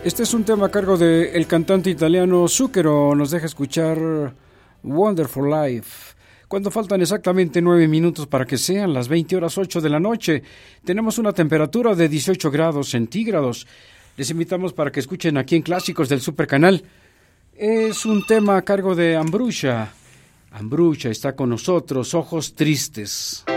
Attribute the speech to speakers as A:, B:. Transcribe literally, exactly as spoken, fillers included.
A: Este es un tema a cargo del cantante italiano Zucchero. Nos deja escuchar Wonderful Life. Cuando faltan exactamente nueve minutos para que sean las veinte horas ocho de la noche, tenemos una temperatura de dieciocho grados centígrados. Les invitamos para que escuchen aquí en Clásicos del Supercanal. Es un tema a cargo de Ambrusia. Ambrusia está con nosotros, Ojos Tristes.